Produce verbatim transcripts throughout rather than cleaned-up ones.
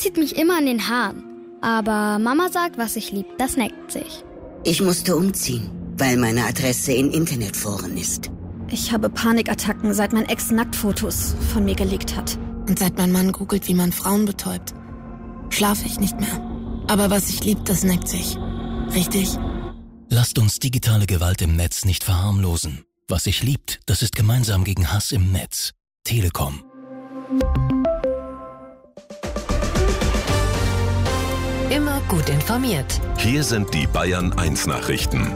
zieht mich immer an den Haaren. Aber Mama sagt, was ich lieb, das neckt sich. Ich musste umziehen, weil meine Adresse in Internetforen ist. Ich habe Panikattacken, seit mein Ex Nacktfotos von mir gelegt hat. Und seit mein Mann googelt, wie man Frauen betäubt, schlafe ich nicht mehr. Aber was ich lieb, das neckt sich. Richtig? Lasst uns digitale Gewalt im Netz nicht verharmlosen. Was sich liebt, das ist gemeinsam gegen Hass im Netz. Telekom. Immer gut informiert. Hier sind die Bayern eins Nachrichten.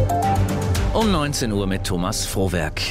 Um neunzehn Uhr mit Thomas Frohwerk.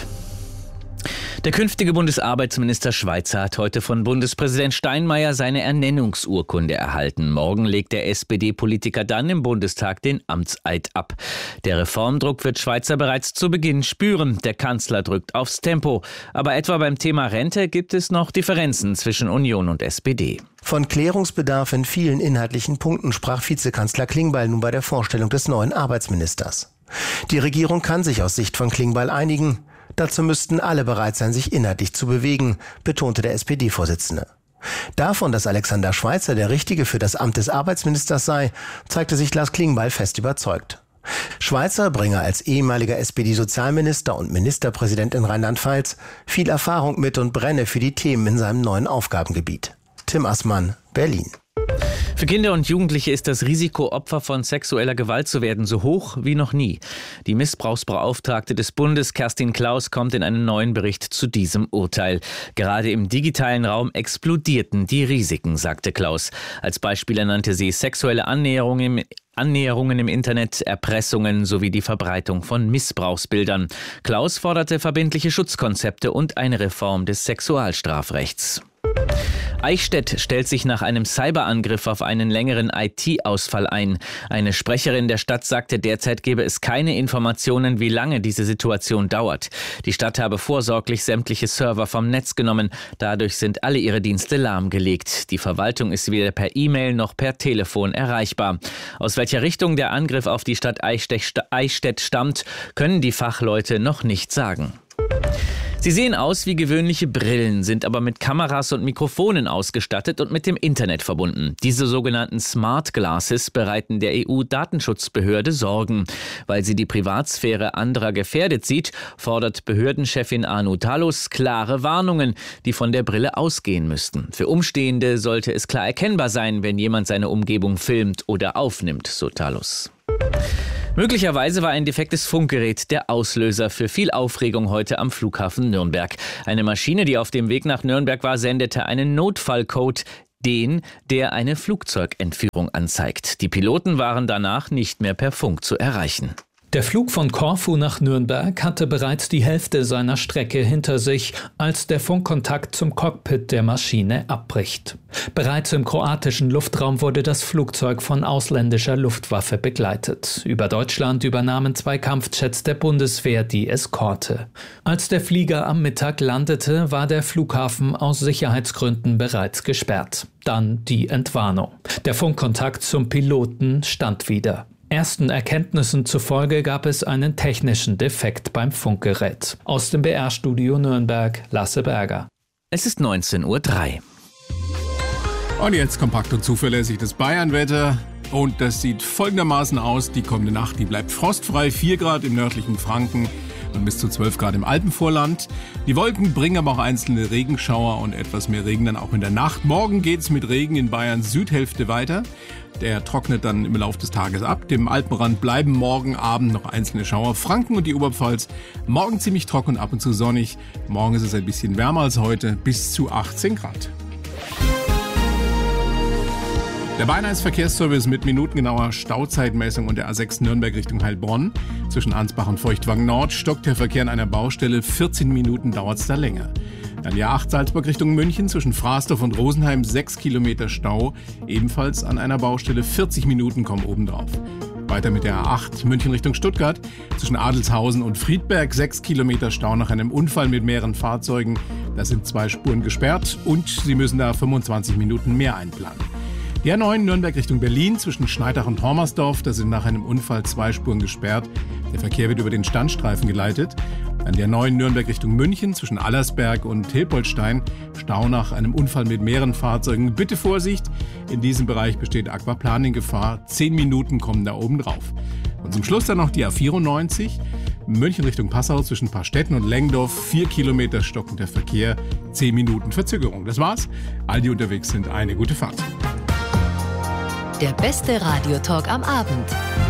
Der künftige Bundesarbeitsminister Schweizer hat heute von Bundespräsident Steinmeier seine Ernennungsurkunde erhalten. Morgen legt der S P D-Politiker dann im Bundestag den Amtseid ab. Der Reformdruck wird Schweizer bereits zu Beginn spüren. Der Kanzler drückt aufs Tempo. Aber etwa beim Thema Rente gibt es noch Differenzen zwischen Union und S P D. Von Klärungsbedarf in vielen inhaltlichen Punkten sprach Vizekanzler Klingbeil nun bei der Vorstellung des neuen Arbeitsministers. Die Regierung kann sich aus Sicht von Klingbeil einigen. Dazu müssten alle bereit sein, sich inhaltlich zu bewegen, betonte der S P D-Vorsitzende. Davon, dass Alexander Schweizer der Richtige für das Amt des Arbeitsministers sei, zeigte sich Lars Klingbeil fest überzeugt. Schweizer bringe als ehemaliger S P D-Sozialminister und Ministerpräsident in Rheinland-Pfalz viel Erfahrung mit und brenne für die Themen in seinem neuen Aufgabengebiet. Tim Assmann, Berlin. Für Kinder und Jugendliche ist das Risiko, Opfer von sexueller Gewalt zu werden, so hoch wie noch nie. Die Missbrauchsbeauftragte des Bundes, Kerstin Klaus, kommt in einem neuen Bericht zu diesem Urteil. Gerade im digitalen Raum explodierten die Risiken, sagte Klaus. Als Beispiele nannte sie sexuelle Annäherungen im Annäherungen im Internet, Erpressungen sowie die Verbreitung von Missbrauchsbildern. Klaus forderte verbindliche Schutzkonzepte und eine Reform des Sexualstrafrechts. Eichstätt stellt sich nach einem Cyberangriff auf einen längeren I T-Ausfall ein. Eine Sprecherin der Stadt sagte, derzeit gebe es keine Informationen, wie lange diese Situation dauert. Die Stadt habe vorsorglich sämtliche Server vom Netz genommen. Dadurch sind alle ihre Dienste lahmgelegt. Die Verwaltung ist weder per E-Mail noch per Telefon erreichbar. Aus welcher Richtung der Angriff auf die Stadt Eichstätt stammt, können die Fachleute noch nicht sagen. Sie sehen aus wie gewöhnliche Brillen, sind aber mit Kameras und Mikrofonen ausgestattet und mit dem Internet verbunden. Diese sogenannten Smart Glasses bereiten der E U-Datenschutzbehörde Sorgen. Weil sie die Privatsphäre anderer gefährdet sieht, fordert Behördenchefin Anu Talus klare Warnungen, die von der Brille ausgehen müssten. Für Umstehende sollte es klar erkennbar sein, wenn jemand seine Umgebung filmt oder aufnimmt, so Talus. Möglicherweise war ein defektes Funkgerät der Auslöser für viel Aufregung heute am Flughafen Nürnberg. Eine Maschine, die auf dem Weg nach Nürnberg war, sendete einen Notfallcode, den, der eine Flugzeugentführung anzeigt. Die Piloten waren danach nicht mehr per Funk zu erreichen. Der Flug von Korfu nach Nürnberg hatte bereits die Hälfte seiner Strecke hinter sich, als der Funkkontakt zum Cockpit der Maschine abbricht. Bereits im kroatischen Luftraum wurde das Flugzeug von ausländischer Luftwaffe begleitet. Über Deutschland übernahmen zwei Kampfjets der Bundeswehr die Eskorte. Als der Flieger am Mittag landete, war der Flughafen aus Sicherheitsgründen bereits gesperrt. Dann die Entwarnung. Der Funkkontakt zum Piloten stand wieder. Ersten Erkenntnissen zufolge gab es einen technischen Defekt beim Funkgerät. Aus dem B R-Studio Nürnberg, Lasse Berger. Es ist neunzehn Uhr drei. Und jetzt kompakt und zuverlässig das Bayernwetter. Und das sieht folgendermaßen aus. Die kommende Nacht, die bleibt frostfrei. vier Grad im nördlichen Franken und bis zu zwölf Grad im Alpenvorland. Die Wolken bringen aber auch einzelne Regenschauer und etwas mehr Regen dann auch in der Nacht. Morgen geht's mit Regen in Bayerns Südhälfte weiter. Der trocknet dann im Laufe des Tages ab. Dem Alpenrand bleiben morgen Abend noch einzelne Schauer. Franken und die Oberpfalz morgen ziemlich trocken und ab und zu sonnig. Morgen ist es ein bisschen wärmer als heute, bis zu achtzehn Grad. Der Bayern eins Verkehrsservice mit minutengenauer Stauzeitmessung und der A sechs Nürnberg Richtung Heilbronn. Zwischen Ansbach und Feuchtwagen Nord stockt der Verkehr an einer Baustelle. vierzehn Minuten dauert es da länger. Dann die A acht Salzburg Richtung München zwischen Frasdorf und Rosenheim sechs Kilometer Stau. Ebenfalls an einer Baustelle. vierzig Minuten kommen obendrauf. Weiter mit der A acht München Richtung Stuttgart. Zwischen Adelshausen und Friedberg sechs Kilometer Stau nach einem Unfall mit mehreren Fahrzeugen. Da sind zwei Spuren gesperrt und Sie müssen da fünfundzwanzig Minuten mehr einplanen. Die A neun Nürnberg Richtung Berlin zwischen Schneidach und Hormersdorf, da sind nach einem Unfall zwei Spuren gesperrt. Der Verkehr wird über den Standstreifen geleitet. An der neuen Nürnberg Richtung München zwischen Allersberg und Hilpoltstein Stau nach einem Unfall mit mehreren Fahrzeugen. Bitte Vorsicht, in diesem Bereich besteht Aquaplaning-Gefahr. Zehn Minuten kommen da oben drauf. Und zum Schluss dann noch die A vierundneunzig, München Richtung Passau zwischen Paarstetten und Lengdorf. Vier Kilometer stockender Verkehr, zehn Minuten Verzögerung. Das war's. All die unterwegs sind, eine gute Fahrt. Der beste Radiotalk am Abend.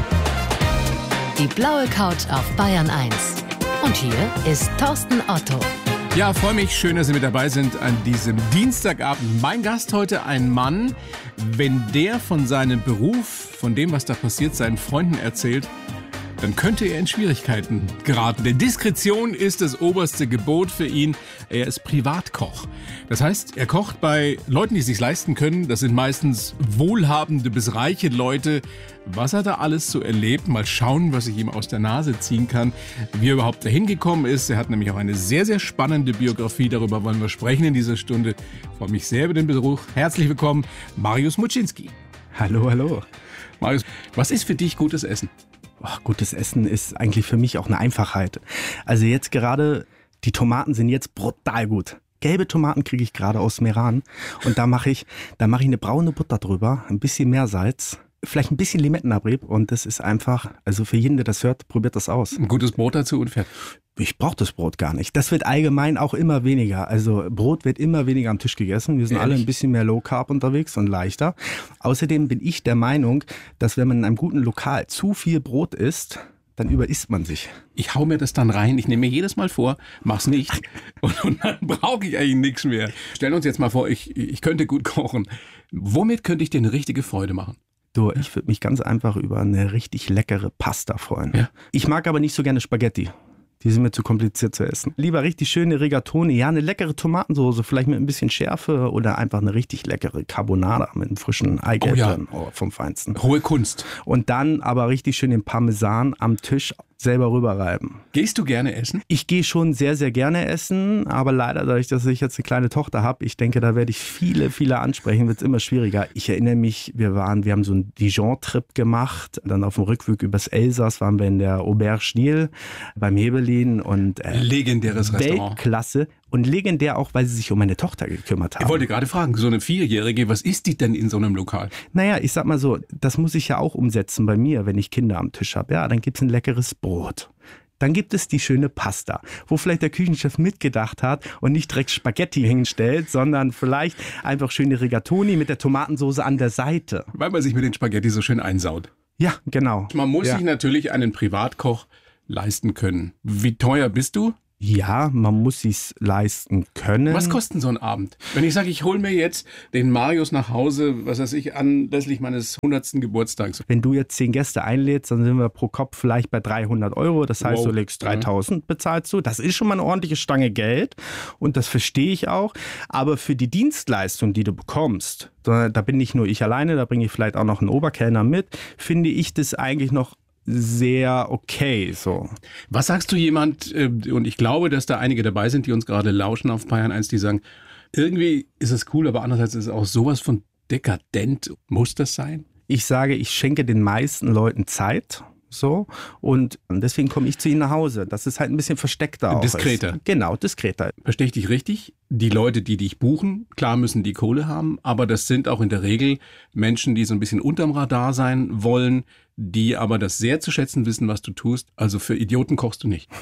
Die blaue Couch auf Bayern eins. Und hier ist Thorsten Otto. Ja, freue mich, schön, dass Sie mit dabei sind an diesem Dienstagabend. Mein Gast heute ein Mann, wenn der von seinem Beruf, von dem, was da passiert, seinen Freunden erzählt, dann könnte er in Schwierigkeiten geraten. Denn Diskretion ist das oberste Gebot für ihn. Er ist Privatkoch. Das heißt, er kocht bei Leuten, die es sich leisten können. Das sind meistens wohlhabende bis reiche Leute. Was er da alles so erlebt, mal schauen, was ich ihm aus der Nase ziehen kann, wie er überhaupt dahin gekommen ist. Er hat nämlich auch eine sehr, sehr spannende Biografie. Darüber wollen wir sprechen in dieser Stunde. Ich freue mich sehr über den Besuch. Herzlich willkommen, Mariusz Muczynski. Hallo, hallo. Mariusz, was ist für dich gutes Essen? Oh, gutes Essen ist eigentlich für mich auch eine Einfachheit. Also jetzt gerade, die Tomaten sind jetzt brutal gut. Gelbe Tomaten kriege ich gerade aus Meran und da mache ich, da mache ich eine braune Butter drüber, ein bisschen Meersalz, vielleicht ein bisschen Limettenabrieb und das ist einfach, also für jeden, der das hört, probiert das aus. Ein gutes Brot dazu und fertig. Ich brauche das Brot gar nicht. Das wird allgemein auch immer weniger. Also Brot wird immer weniger am Tisch gegessen. Wir sind Ehrlich? alle ein bisschen mehr Low Carb unterwegs und leichter. Außerdem bin ich der Meinung, dass wenn man in einem guten Lokal zu viel Brot isst, dann überisst man sich. Ich hau mir das dann rein. Ich nehme mir jedes Mal vor, mach's nicht. Und, und dann brauche ich eigentlich nichts mehr. Stellen wir uns jetzt mal vor, ich, ich könnte gut kochen. Womit könnte ich dir eine richtige Freude machen? Du, ich würde mich ganz einfach über eine richtig leckere Pasta freuen. Ja. Ich mag aber nicht so gerne Spaghetti. Die sind mir zu kompliziert zu essen. Lieber richtig schöne Rigatoni, ja, eine leckere Tomatensoße, vielleicht mit ein bisschen Schärfe oder einfach eine richtig leckere Carbonara mit einem frischen Eigelb oh ja. drin, oh, vom Feinsten. Hohe Kunst. Und dann aber richtig schön den Parmesan am Tisch selber rüberreiben. Gehst du gerne essen? Ich gehe schon sehr, sehr gerne essen, aber leider dadurch, dass ich jetzt eine kleine Tochter habe, ich denke, da werde ich viele, viele ansprechen, wird es immer schwieriger. Ich erinnere mich, wir waren, wir haben so einen Dijon-Trip gemacht, dann auf dem Rückweg übers Elsass waren wir in der Auberge Nil beim Hebelin und äh, legendäres Restaurant. Weltklasse. Und legendär auch, weil sie sich um meine Tochter gekümmert haben. Ich wollte gerade fragen, so eine Vierjährige, was isst die denn in so einem Lokal? Naja, ich sag mal so, das muss ich ja auch umsetzen bei mir, wenn ich Kinder am Tisch habe. Ja, dann gibt's ein leckeres Brot. Dann gibt es die schöne Pasta, wo vielleicht der Küchenchef mitgedacht hat und nicht direkt Spaghetti hinstellt, sondern vielleicht einfach schöne Rigatoni mit der Tomatensauce an der Seite. Weil man sich mit den Spaghetti so schön einsaut. Ja, genau. Man muss ja. sich natürlich einen Privatkoch leisten können. Wie teuer bist du? Ja, man muss sich's leisten können. Was kostet so ein Abend? Wenn ich sage, ich hole mir jetzt den Marius nach Hause, was weiß ich, anlässlich meines hundertsten Geburtstags. Wenn du jetzt zehn Gäste einlädst, dann sind wir pro Kopf vielleicht bei dreihundert Euro. Das heißt, wow. du legst dreitausend, bezahlst du. Das ist schon mal eine ordentliche Stange Geld und das verstehe ich auch. Aber für die Dienstleistung, die du bekommst, da, da bin nicht nur ich alleine, da bringe ich vielleicht auch noch einen Oberkellner mit, finde ich das eigentlich noch sehr okay, so. Was sagst du jemand, und ich glaube, dass da einige dabei sind, die uns gerade lauschen auf Bayern eins, die sagen, irgendwie ist es cool, aber andererseits ist es auch sowas von dekadent. Muss das sein? Ich sage, ich schenke den meisten Leuten Zeit. So, und deswegen komme ich zu ihnen nach Hause. Das ist halt ein bisschen versteckter auch. Diskreter. Ist. Genau, diskreter. Verstehe ich dich richtig? Die Leute, die dich buchen, klar müssen die Kohle haben, aber das sind auch in der Regel Menschen, die so ein bisschen unterm Radar sein wollen, die aber das sehr zu schätzen wissen, was du tust. Also für Idioten kochst du nicht.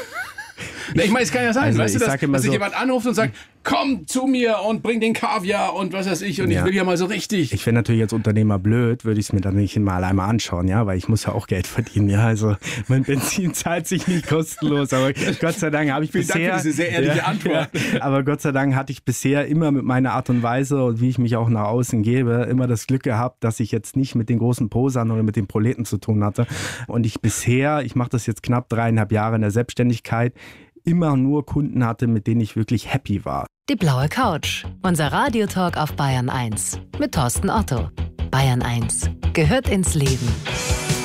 Na, ich meine, es kann ja sein, also weißt du, dass, dass sich so jemand anruft und sagt, komm zu mir und bring den Kaviar und was weiß ich und ja. ich will ja mal so richtig. Ich wäre natürlich als Unternehmer blöd, würde ich es mir dann nicht mal einmal anschauen, ja, weil ich muss ja auch Geld verdienen, ja, also mein Benzin zahlt sich nicht kostenlos, aber Gott sei Dank habe ich Vielen bisher... Dank für diese sehr ehrliche ja, Antwort. Ja, aber Gott sei Dank hatte ich bisher immer mit meiner Art und Weise und wie ich mich auch nach außen gebe, immer das Glück gehabt, dass ich jetzt nicht mit den großen Posern oder mit den Proleten zu tun hatte und ich bisher, ich mache das jetzt knapp dreieinhalb Jahre in der Selbstständigkeit, immer nur Kunden hatte, mit denen ich wirklich happy war. Die blaue Couch, unser Radiotalk auf Bayern eins mit Thorsten Otto. Bayern eins gehört ins Leben.